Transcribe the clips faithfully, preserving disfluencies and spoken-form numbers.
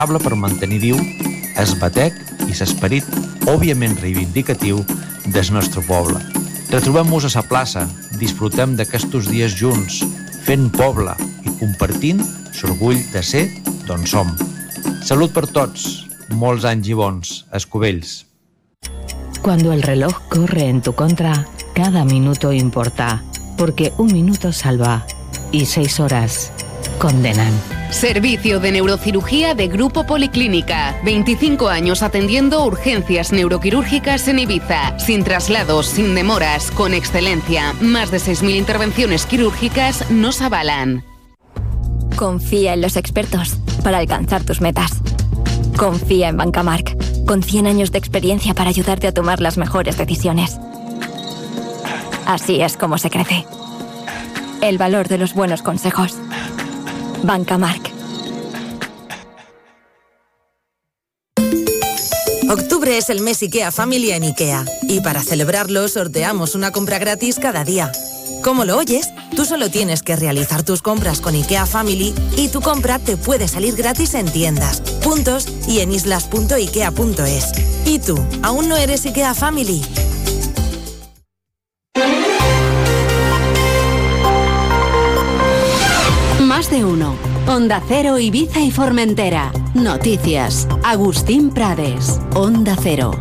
per mantenir viu el batec i l'esperit, òbviament reivindicatiu, del nostre poble. Retrobem-nos a la plaça, disfrutem d'aquests dies junts, fent poble i compartint l'orgull de ser d'on som. Salut per tots, molts anys i bons, Escovells. Cuando el reloj corre en tu contra, cada minuto importa, porque un minuto salva y seis horas condenan. Servicio de Neurocirugía de Grupo Policlínica. veinticinco años atendiendo urgencias neuroquirúrgicas en Ibiza. Sin traslados, sin demoras, con excelencia. Más de seis mil intervenciones quirúrgicas nos avalan. Confía en los expertos para alcanzar tus metas. Confía en Bancamark, con cien años de experiencia para ayudarte a tomar las mejores decisiones. Así es como se crece. El valor de los buenos consejos. Bancamark. Octubre es el mes IKEA Family en IKEA. Y para celebrarlo sorteamos una compra gratis cada día. ¿Cómo lo oyes? Tú solo tienes que realizar tus compras con IKEA Family y tu compra te puede salir gratis en tiendas, puntos y en islas punto ikea punto es. ¿Y tú, aún no eres IKEA Family? Más de uno. Onda Cero, Ibiza y Formentera. Noticias. Agustín Prades. Onda Cero.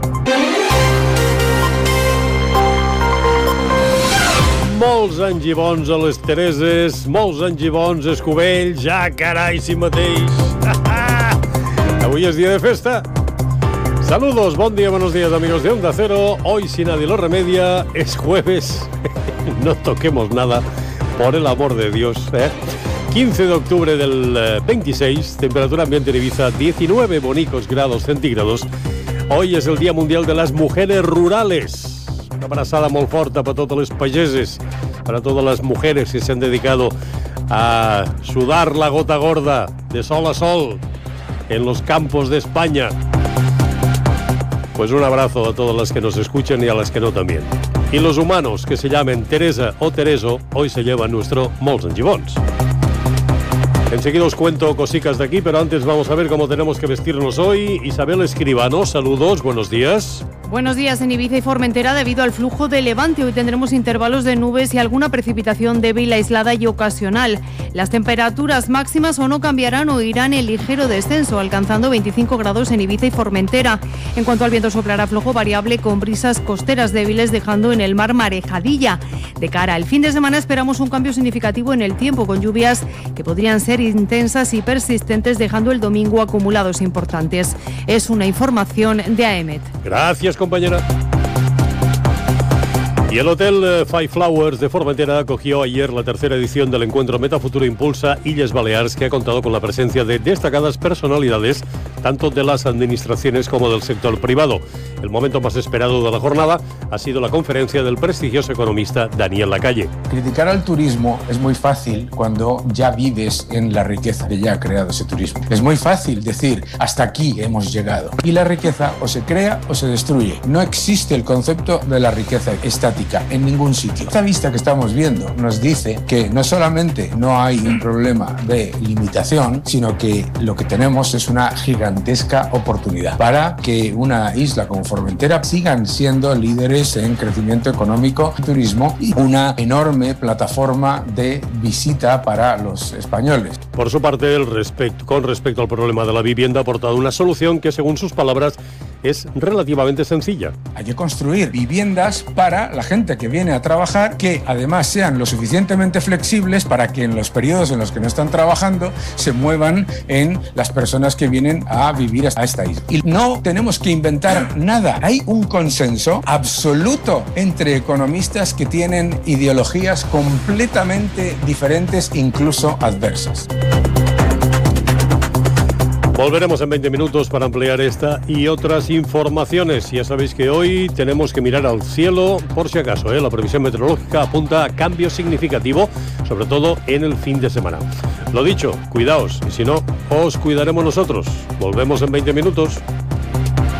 Molts anys i bons a les Tereses, molts anys i bons a Escubell, ja carai si mateix. Avui és dia de festa. Saludos, bon día, buenos días amigos de Onda Cero. Hoy si nadie lo remedia, es jueves. No toquemos nada, por el amor de Dios, ¿eh? quince de octubre del veintiséis, temperatura ambiente en Ibiza, diecinueve bonicos grados centígrados. Hoy es el Día Mundial de las Mujeres Rurales. Una abraçada molt forta per totes les pageses, para todas las mujeres que se han dedicado a sudar la gota gorda de sol a sol en los campos de España. Pues un abrazo a todas las que nos escuchan y a las que no también. Y los humanos que se llamen Teresa o Tereso, hoy se llevan nuestro molts anys i bons. Enseguida os cuento cositas de aquí, pero antes vamos a ver cómo tenemos que vestirnos hoy. Isabel Escribano, saludos, buenos días. Buenos días en Ibiza y Formentera. Debido al flujo de levante, hoy tendremos intervalos de nubes y alguna precipitación débil, aislada y ocasional. Las temperaturas máximas o no cambiarán o irán en ligero descenso, alcanzando veinticinco grados en Ibiza y Formentera. En cuanto al viento, soplará flojo variable con brisas costeras débiles, dejando en el mar marejadilla. De cara al fin de semana esperamos un cambio significativo en el tiempo, con lluvias que podrían ser intensas y persistentes, dejando el domingo acumulados importantes. Es una información de A E M E T. Gracias, compañera. Y el Hotel Five Flowers de Formentera acogió ayer la tercera edición del encuentro Metafuturo Impulsa Illes Balears, que ha contado con la presencia de destacadas personalidades, tanto de las administraciones como del sector privado. El momento más esperado de la jornada ha sido la conferencia del prestigioso economista Daniel Lacalle. Criticar al turismo es muy fácil cuando ya vives en la riqueza que ya ha creado ese turismo. Es muy fácil decir, hasta aquí hemos llegado. Y la riqueza o se crea o se destruye. No existe el concepto de la riqueza estática en ningún sitio. Esta vista que estamos viendo nos dice que no solamente no hay un problema de limitación, sino que lo que tenemos es una gigantesca oportunidad para que una isla como Formentera sigan siendo líderes en crecimiento económico y turismo y una enorme plataforma de visita para los españoles. Por su parte, el respecto, con respecto al problema de la vivienda, ha aportado una solución que, según sus palabras, es relativamente sencilla. Hay que construir viviendas para la gente que viene a trabajar, que además sean lo suficientemente flexibles para que en los periodos en los que no están trabajando se muevan en las personas que vienen a vivir a esta isla. Y no tenemos que inventar nada. Hay un consenso absoluto entre economistas que tienen ideologías completamente diferentes, incluso adversas. Volveremos en veinte minutos para ampliar esta y otras informaciones. Ya sabéis que hoy tenemos que mirar al cielo, por si acaso, ¿eh? La previsión meteorológica apunta a cambio significativo, sobre todo en el fin de semana. Lo dicho, cuidaos, y si no, os cuidaremos nosotros. Volvemos en veinte minutos.